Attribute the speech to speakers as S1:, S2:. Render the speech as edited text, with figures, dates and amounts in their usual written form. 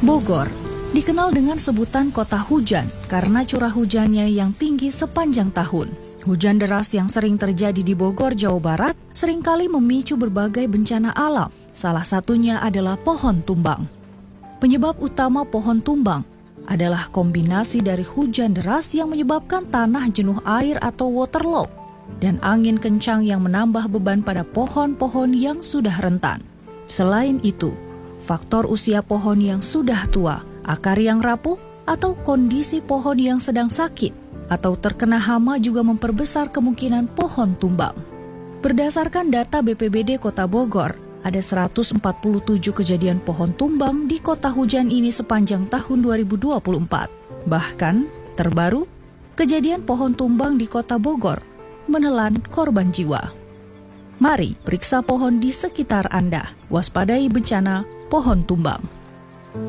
S1: Bogor dikenal dengan sebutan kota hujan karena curah hujannya yang tinggi sepanjang tahun. Hujan deras yang sering terjadi di Bogor, Jawa Barat, seringkali memicu berbagai bencana alam. Salah satunya adalah pohon tumbang. Penyebab utama pohon tumbang adalah kombinasi dari hujan deras yang menyebabkan tanah jenuh air atau waterlogged dan angin kencang yang menambah beban pada pohon-pohon yang sudah rentan. Selain itu, faktor usia pohon yang sudah tua, akar yang rapuh, atau kondisi pohon yang sedang sakit atau terkena hama juga memperbesar kemungkinan pohon tumbang. Berdasarkan data BPBD Kota Bogor, ada 147 kejadian pohon tumbang di kota hujan ini sepanjang tahun 2024. Bahkan, terbaru, kejadian pohon tumbang di Kota Bogor menelan korban jiwa. Mari periksa pohon di sekitar Anda. Waspadai bencana pohon tumbang.